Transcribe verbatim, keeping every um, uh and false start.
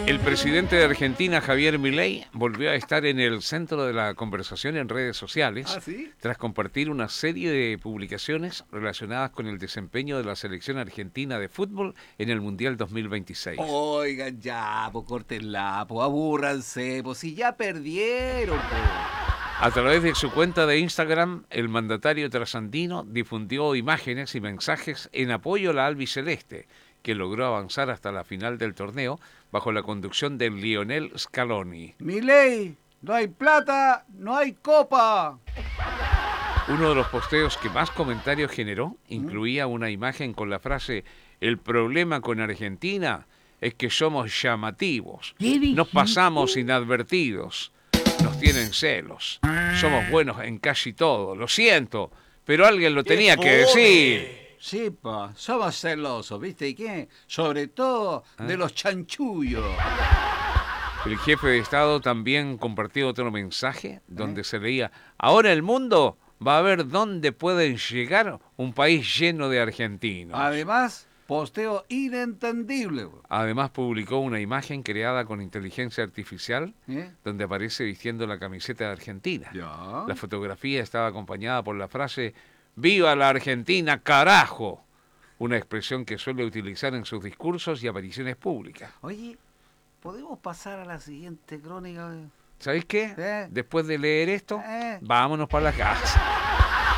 El presidente de Argentina, Javier Milei, volvió a estar en el centro de la conversación en redes sociales ¿Ah, sí? tras compartir una serie de publicaciones relacionadas con el desempeño de la selección argentina de fútbol en el Mundial dos mil veintiséis. Oigan, ya, pues córtenla, pues abúrranse, pues si ya perdieron, pues. A través de su cuenta de Instagram, el mandatario trasandino difundió imágenes y mensajes en apoyo a la albiceleste, que logró avanzar hasta la final del torneo bajo la conducción de Lionel Scaloni. Milei, no hay plata, no hay copa. Uno de los posteos que más comentarios generó incluía una imagen con la frase: el problema con Argentina es que somos llamativos, nos pasamos inadvertidos, nos tienen celos, somos buenos en casi todo, lo siento, pero alguien lo tenía que decir. Sí, pa, somos celosos, ¿viste? ¿Y qué? Sobre todo de los chanchullos. El jefe de Estado también compartió otro mensaje donde se leía: ahora el mundo va a ver dónde pueden llegar un país lleno de argentinos. Además, posteo inentendible. Además publicó una imagen creada con inteligencia artificial ¿Eh? donde aparece vistiendo la camiseta de Argentina. Ya. La fotografía estaba acompañada por la frase: ¡Viva la Argentina, carajo! Una expresión que suele utilizar en sus discursos y apariciones públicas. Oye, ¿podemos pasar a la siguiente crónica? ¿Sabéis qué? ¿Eh? Después de leer esto, ¿Eh? vámonos para la casa.